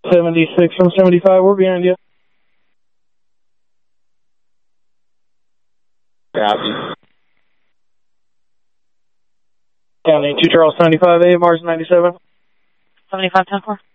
76 from 75, we're behind you. Copy. County 2 Charles 75A, Mars 97. 75, 10-4.